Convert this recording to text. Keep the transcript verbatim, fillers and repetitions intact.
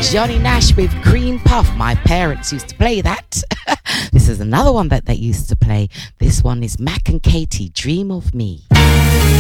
Johnny Nash with Cream Puff. My parents used to play that. This is another one that they used to play. This one is Mac and Katie, Dream of Me.